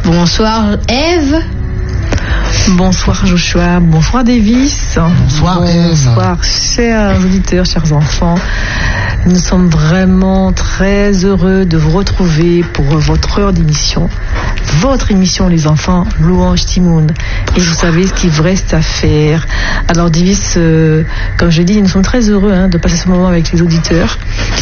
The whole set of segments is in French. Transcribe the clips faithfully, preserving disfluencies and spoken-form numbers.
Bonsoir Eve. Bonsoir Joshua, bonsoir Davis. Bonsoir Eve. Bonsoir chers auditeurs, chers enfants. Nous sommes vraiment très heureux de vous retrouver pour votre heure d'émission. Votre émission les enfants, Louange Timoun. Et vous savez ce qu'il vous reste à faire. Alors Davis, euh, comme je dis, nous sommes très heureux hein, de passer ce moment avec les auditeurs.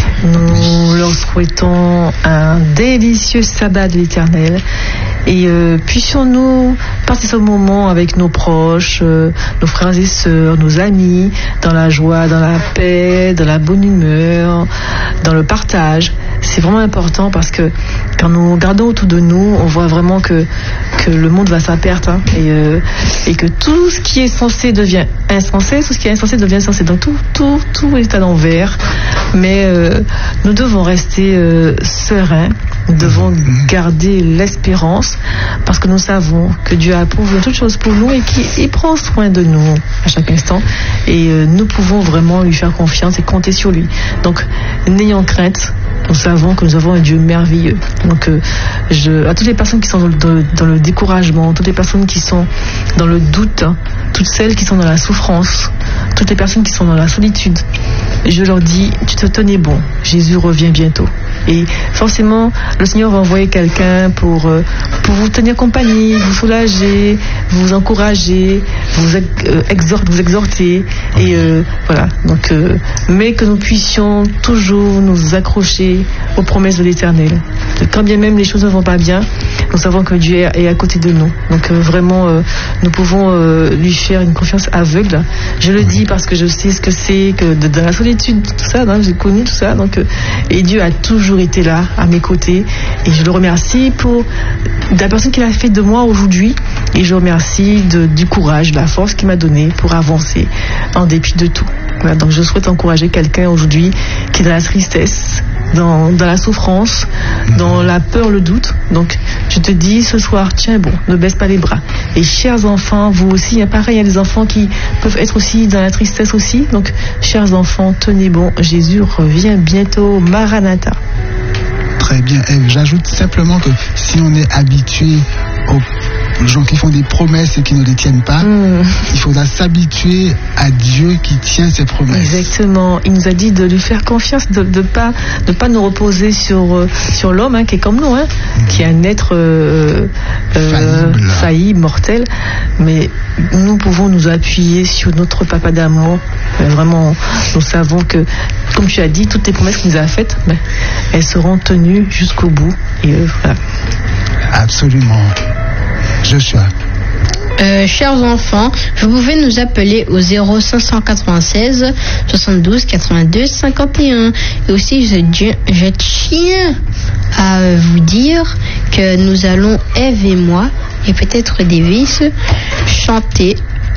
Nous leur souhaitons un délicieux sabbat de l'Éternel. Et euh, puissions-nous passer ce moment avec nos proches, euh, nos frères et sœurs, nos amis, dans la joie, dans la paix, dans la bonne humeur, dans le partage. C'est vraiment important parce que quand nous regardons autour de nous, on voit vraiment que, que le monde va à sa perte hein, et, euh, et que tout ce qui est censé devient insensé, tout ce qui est insensé devient sensé. Donc tout, tout, tout est à l'envers. Mais euh, nous devons rester euh, sereins. Nous devons garder l'espérance parce que nous savons que Dieu approuve toutes choses pour nous et qu'il prend soin de nous à chaque instant. Et euh, nous pouvons vraiment lui faire confiance et compter sur lui. Donc, n'ayons crainte. Nous savons que nous avons un Dieu merveilleux. Donc, euh, je, à toutes les personnes qui sont dans le, dans le découragement, toutes les personnes qui sont dans le doute, hein, toutes celles qui sont dans la souffrance, toutes les personnes qui sont dans la solitude, je leur dis, tu te tenais bon. Jésus revient bientôt. Et forcément, le Seigneur va envoyer quelqu'un pour, euh, pour vous tenir compagnie, vous soulager, vous encourager, vous, euh, exhorter, vous exhorter. Et euh, voilà. Donc, euh, mais que nous puissions toujours nous accrocher aux promesses de l'Éternel. Quand bien même les choses ne vont pas bien, nous savons que Dieu est à côté de nous. Donc euh, vraiment, euh, nous pouvons euh, lui faire une confiance aveugle. Je le dis parce que je sais ce que c'est que de, dans la solitude, tout ça, hein, j'ai connu tout ça. Donc, euh, et Dieu a toujours été là, à mes côtés. Et je le remercie pour la personne qu'il a fait de moi aujourd'hui. Et je le remercie de, du courage, de la force qu'il m'a donné pour avancer en dépit de tout. Voilà, donc je souhaite encourager quelqu'un aujourd'hui qui est dans la tristesse, dans, dans la souffrance, dans la peur, le doute. Donc je te dis ce soir, tiens bon, ne baisse pas les bras. Et chers enfants, vous aussi, hein, pareil, il y a des enfants qui peuvent être aussi dans la tristesse aussi. Donc chers enfants, tenez bon, Jésus revient bientôt, Maranatha. Très bien, Eve. J'ajoute simplement que si on est habitué aux gens qui font des promesses et qui ne les tiennent pas, mmh. il faudra s'habituer à Dieu qui tient ses promesses. Exactement. Il nous a dit de lui faire confiance, de ne pas, de pas nous reposer sur, euh, sur l'homme hein, qui est comme nous, hein, mmh. qui est un être euh, euh, faillible. faillible, mortel. Mais nous pouvons nous appuyer sur notre papa d'amour. Euh, vraiment, nous savons que, comme tu as dit, toutes les promesses qu'il nous a faites, ben, elles seront tenues jusqu'au bout. Et euh, voilà. Absolument. Joshua. Euh, chers enfants, vous pouvez nous appeler au zéro cinq cent quatre-vingt-seize soixante-douze quatre-vingt-deux cinquante et un. Et aussi, je, je tiens à vous dire que nous allons, Eve et moi, et peut-être Davis, chanter.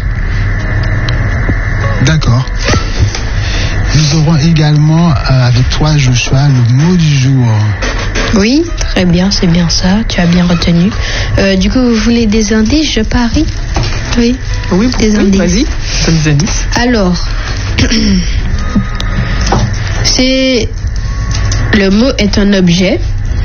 D'accord. Nous aurons également euh, avec toi, Joshua, le mot du jour. Oui, très bien, c'est bien ça, tu as bien retenu. Euh, du coup, vous voulez des indices, je parie? Oui, oui, des oui, indices. Vas-y, donne des indices. Alors, c'est... Le mot est un objet.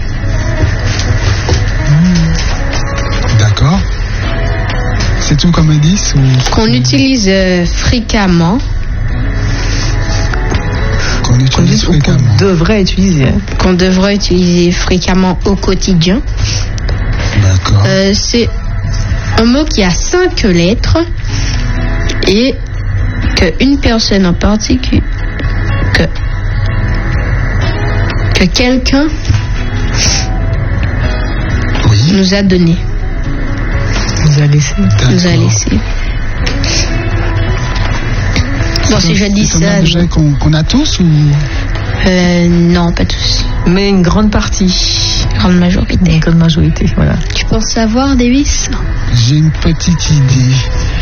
D'accord. C'est tout comme indice ou... Qu'on utilise euh, fréquemment. Qu'on utilise fréquemment. Qu'on devrait utiliser. Hein. Qu'on devrait utiliser fréquemment au quotidien. D'accord. Euh, c'est un mot qui a cinq lettres et qu'une personne en particulier, que, que quelqu'un oui. nous a donné. Nous a laissé. Nous a laissé. Bon, si je dis ça... C'est un objet qu'on, qu'on a tous ou... Euh, non, pas tous. Mais une grande partie. Grande majorité. Une grande majorité, voilà. Tu penses savoir, Davis? J'ai une petite idée.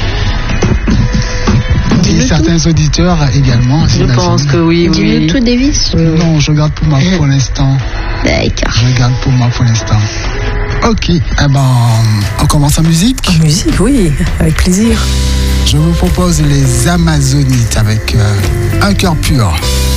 Et certains tout. auditeurs également. Je pense que oui, oui. Dis-le tout, Davis? Oui. Non, je garde pour moi pour l'instant. D'accord. Je garde pour moi pour l'instant. Ok, eh ben, on commence en musique. En musique, oui, avec plaisir. Je vous propose les Amazonites avec euh, un cœur pur.